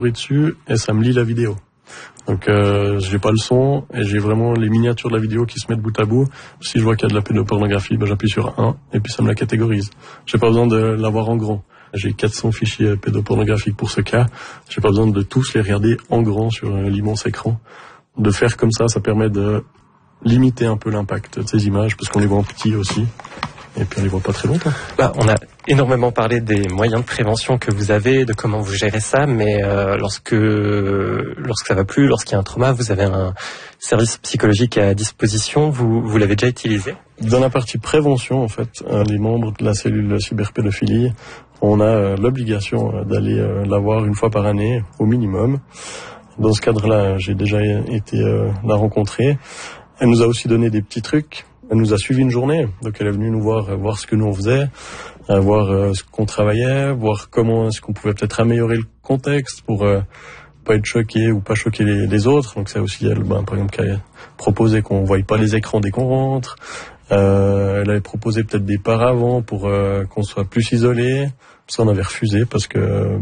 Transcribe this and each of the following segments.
dessus et ça me lit la vidéo. Donc j'ai pas le son et j'ai vraiment les miniatures de la vidéo qui se mettent bout à bout. Si je vois qu'il y a de la pédopornographie, j'appuie sur 1 et puis ça me la catégorise. J'ai pas besoin de l'avoir en grand. J'ai 400 fichiers pédopornographiques pour ce cas. J'ai pas besoin de tous les regarder en grand sur l'immense écran. De faire comme ça permet de limiter un peu l'impact de ces images parce qu'on les voit en petit aussi. Et puis on les voit pas très longtemps. Là, on a énormément parlé des moyens de prévention que vous avez, de comment vous gérez ça, mais lorsque ça va plus, lorsqu'il y a un trauma, vous avez un service psychologique à disposition. Vous l'avez déjà utilisé? Dans la partie prévention, en fait, les membres de la cellule cyberpédophilie, on a l'obligation d'aller la voir une fois par année, au minimum. Dans ce cadre-là, j'ai déjà été la rencontrer. Elle nous a aussi donné des petits trucs. Elle nous a suivi une journée, donc elle est venue nous voir ce que nous on faisait, voir ce qu'on travaillait, voir comment est-ce qu'on pouvait peut-être améliorer le contexte pour pas être choqué ou pas choquer les autres. Donc c'est aussi elle, par exemple, qui a proposé qu'on voie pas les écrans dès qu'on rentre. Elle avait proposé peut-être des paravents pour qu'on soit plus isolé. Ça on avait refusé parce que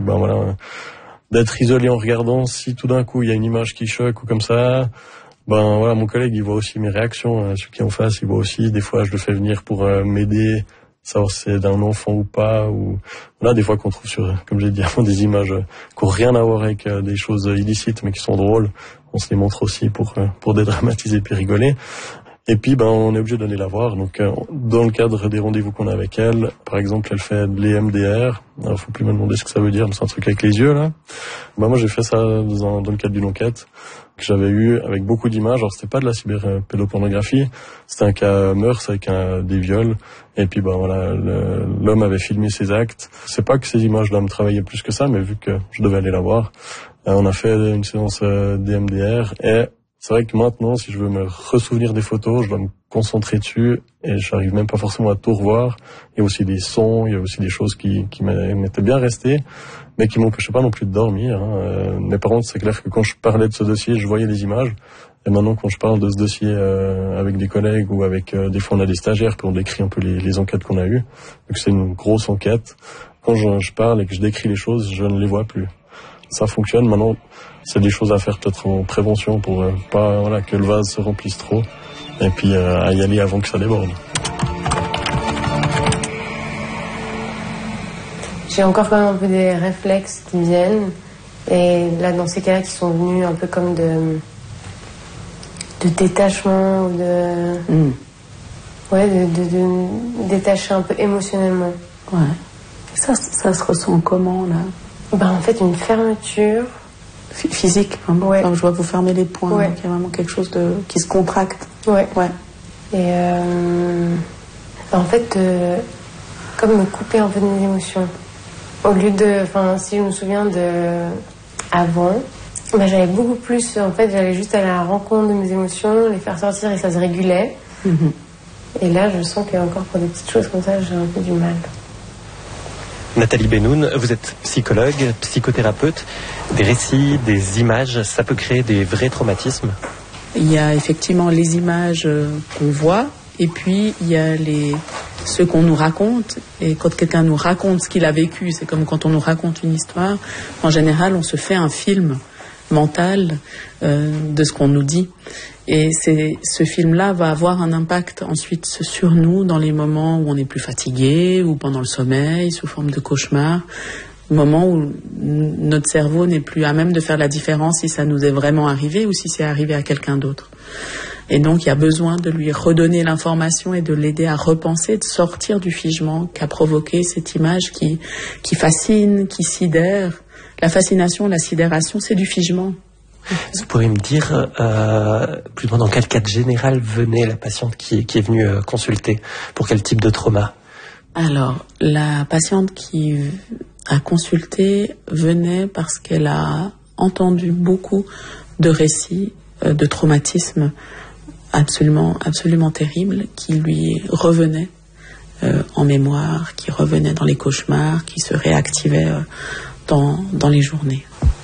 d'être isolé en regardant, si tout d'un coup il y a une image qui choque ou comme ça. Mon collègue, il voit aussi mes réactions. Celui qui est en face, il voit aussi. Des fois, je le fais venir pour m'aider, savoir si c'est d'un enfant ou pas. Ou là, des fois qu'on trouve comme j'ai dit avant, des images qui n'ont rien à voir avec des choses illicites, mais qui sont drôles. On se les montre aussi pour dédramatiser puis rigoler. Et puis, on est obligé d'aller la voir. Donc, dans le cadre des rendez-vous qu'on a avec elle, par exemple, elle fait de l'EMDR. Alors, faut plus me demander ce que ça veut dire, mais c'est un truc avec les yeux, là. Moi, j'ai fait ça dans le cadre d'une enquête que j'avais eu avec beaucoup d'images. Alors, c'était pas de la cyberpédopornographie. C'était un cas meurtre avec des viols. Et puis, l'homme avait filmé ses actes. C'est pas que ces images-là me travaillaient plus que ça, mais vu que je devais aller la voir, on a fait une séance d'EMDR et c'est vrai que maintenant, si je veux me ressouvenir des photos, je dois me concentrer dessus et j'arrive même pas forcément à tout revoir. Il y a aussi des sons, il y a aussi des choses qui m'étaient bien restées, mais qui m'empêchaient pas non plus de dormir. Mais par contre, c'est clair que quand je parlais de ce dossier, je voyais les images. Et maintenant, quand je parle de ce dossier avec des collègues ou avec des fois on a des stagiaires, puis on décrit un peu les enquêtes qu'on a eues. Donc c'est une grosse enquête. Quand je parle et que je décris les choses, je ne les vois plus. Ça fonctionne. Maintenant, c'est des choses à faire peut-être en prévention pour pas que le vase se remplisse trop et puis à y aller avant que ça déborde. J'ai encore quand même un peu des réflexes qui viennent et là dans ces cas-là qui sont venus un peu comme de détachement ou de détacher un peu émotionnellement. Ouais. Ça se ressent comment là? En fait une fermeture physique, hein. Ouais. Donc, je vois vous fermer les poings, ouais. Donc il y a vraiment quelque chose qui se contracte. Ouais. Et en fait, comme me couper un peu de mes émotions. Au lieu de, si je me souviens de avant, j'avais beaucoup plus, en fait, j'allais juste à la rencontre de mes émotions, les faire sortir et ça se régulait. Mm-hmm. Et là, je sens qu'encore pour des petites choses comme ça, j'ai un peu du mal. Nathalie Benoun, vous êtes psychologue, psychothérapeute. Des récits, des images, ça peut créer des vrais traumatismes? Il y a effectivement les images qu'on voit, et puis il y a ceux qu'on nous raconte. Et quand quelqu'un nous raconte ce qu'il a vécu, c'est comme quand on nous raconte une histoire. En général, on se fait un film mental de ce qu'on nous dit. Et ce film-là va avoir un impact ensuite sur nous dans les moments où on est plus fatigué ou pendant le sommeil, sous forme de cauchemar. Moment où notre cerveau n'est plus à même de faire la différence si ça nous est vraiment arrivé ou si c'est arrivé à quelqu'un d'autre. Et donc, il y a besoin de lui redonner l'information et de l'aider à repenser, de sortir du figement qu'a provoqué cette image qui fascine, qui sidère. La fascination, la sidération, c'est du figement. Vous pourriez me dire, plus loin, dans quel cadre général venait la patiente qui est venue consulter? Pour quel type de trauma? Alors, la patiente qui a consulté venait parce qu'elle a entendu beaucoup de récits de traumatismes absolument terribles qui lui revenaient en mémoire, qui revenaient dans les cauchemars, qui se réactivaient dans les journées.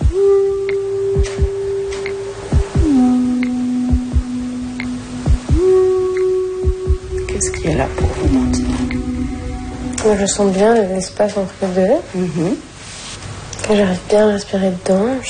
Qu'est-ce qui est là pour vous maintenant? Je sens bien l'espace entre les deux. Mm-hmm. J'arrive bien à respirer dedans.